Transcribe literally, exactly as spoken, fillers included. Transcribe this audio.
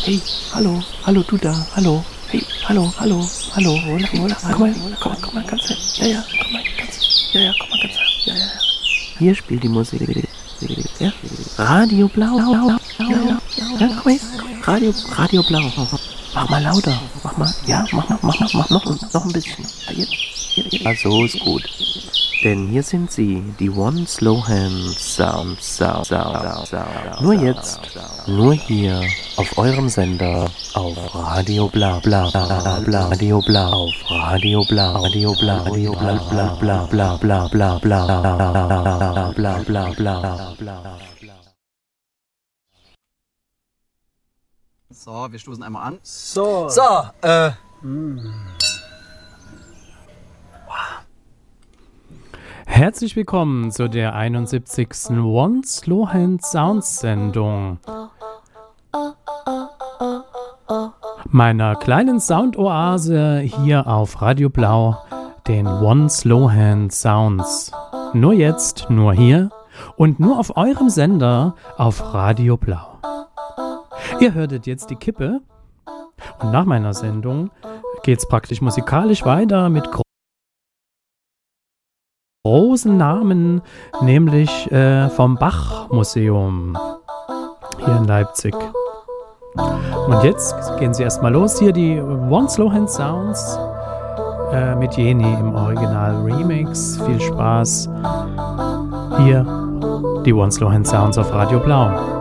hey, hallo, hallo, du da, hallo, hey, hallo, hallo, hallo, hola, hola, komm mal, komm mal, komm mal ganz her, ja, ja, komm mal ganz, ja, ja, komm mal ganz her, ja, ja, ja. Hier spielt die Musik, ja, Radio Blau, ja, ja, ja, ja, komm her, Radio, Radio Blau, mach mal lauter, mach mal, ja, mach mal, mach mal, mach noch, noch ein bisschen, ja, so ist gut. Denn hier sind sie, die One Slow Hand Sound, Sound, Sound, Sound. Nur jetzt, nur hier, auf eurem Sender, auf Radio Bla Bla Bla Bla, Radio Bla, auf Radio Bla, Radio Bla, Radio Bla Bla Bla Bla Bla Bla Bla Bla Bla Bla Bla Bla. So, wir stoßen einmal an. So. So, äh. Herzlich willkommen zu der einundsiebzigsten One Slow Hand Sounds Sendung. Meiner kleinen Soundoase hier auf Radio Blau, den One Slow Hand Sounds. Nur jetzt, nur hier und nur auf eurem Sender auf Radio Blau. Ihr hörtet jetzt die Kippe und nach meiner Sendung geht's praktisch musikalisch weiter mit gro- großen Namen, nämlich äh, vom Bach-Museum hier in Leipzig. Und jetzt gehen sie erstmal los, hier die One Slow Hand Sounds äh, mit Jeni im Original Remix. Viel Spaß. Hier die One Slow Hand Sounds auf Radio Blau.